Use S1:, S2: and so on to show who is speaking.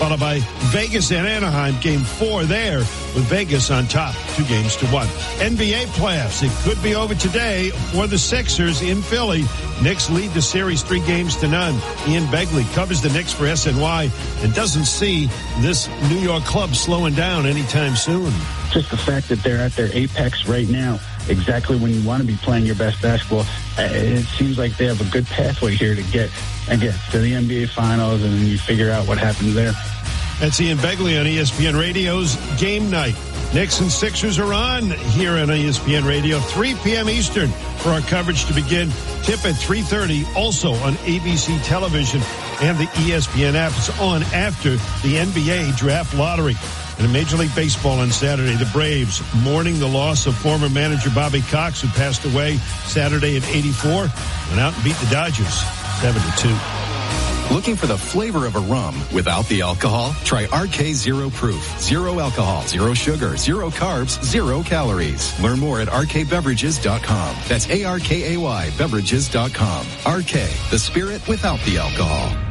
S1: followed by Vegas and Anaheim, game 4 there, with Vegas on top 2-1. NBA playoffs, it could be over today for the Sixers in Philly. Knicks lead the series 3-0. Ian Begley covers the Knicks for SNY and doesn't see this New York club slowing down anytime soon.
S2: Just the fact that they're at their apex right now, exactly when you want to be playing your best basketball, it seems like they have a good pathway here to get to the NBA Finals, and then you figure out what happens there.
S1: That's Ian Begley on ESPN Radio's Game Night. Knicks and Sixers are on here on ESPN Radio, 3 p.m. Eastern for our coverage to begin. Tip at 3:30, also on ABC television, and the ESPN app is on after the NBA Draft Lottery. And in Major League Baseball on Saturday, the Braves mourning the loss of former manager Bobby Cox, who passed away Saturday at 84, went out and beat the Dodgers 7-2.
S3: Looking for the flavor of a rum without the alcohol? Try RK Zero Proof. 0 alcohol, 0 sugar, 0 carbs, 0 calories. Learn more at rkbeverages.com. That's ARKAY beverages.com. RK, the spirit without the alcohol.